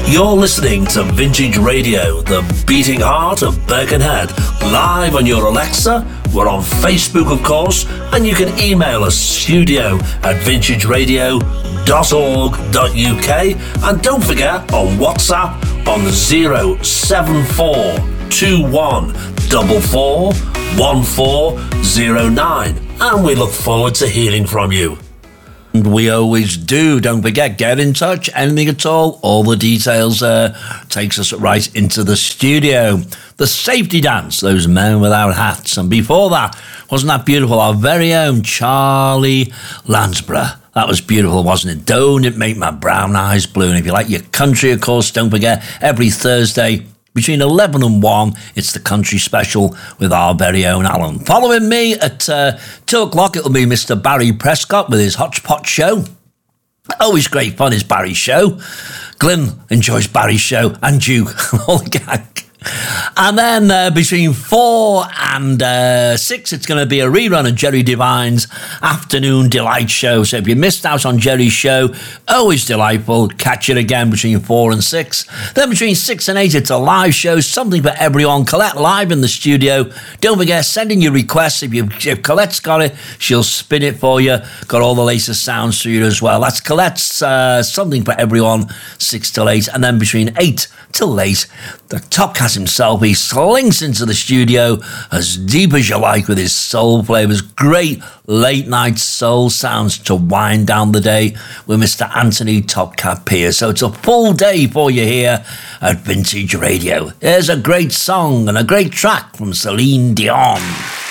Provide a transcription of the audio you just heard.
You're listening to Vintage Radio, the beating heart of Birkenhead, live on your Alexa. We're on Facebook, of course, and you can email us studio@vintageradio.org.uk, and don't forget on WhatsApp on 07441441409, and we look forward to hearing from you. We always do. Don't forget, get in touch, anything at all the details takes us right into the studio. The Safety Dance, those men without hats. And before that, wasn't that beautiful? Our very own Charlie Lansborough. That was beautiful, wasn't it? Don't it make my brown eyes blue? And if you like your country, of course, don't forget, every Thursday between 11 and 1, it's the country special with our very own Alan. Following me at 2 o'clock, it'll be Mr. Barry Prescott with his Hodgepodge show. Always great fun is Barry's show. Glyn enjoys Barry's show, and Duke, all the gang. And then between 4 and 6, it's going to be a rerun of Jerry Devine's Afternoon Delight show. So if you missed out on Jerry's show, always delightful. Catch it again between 4 and 6. Then between 6 and 8, it's a live show, something for everyone. Colette live in the studio. Don't forget, send in your requests. If Colette's got it, she'll spin it for you. Got all the latest sounds for you as well. That's Colette's Something for Everyone, 6 till 8. And then between 8 till 8, the Top Cat himself, he slinks into the studio as deep as you like with his soul flavours. Great late night soul sounds to wind down the day with Mr. Anthony Top Cat Pierce. So it's a full day for you here at Vintage Radio. There's a great song and a great track from Celine Dion.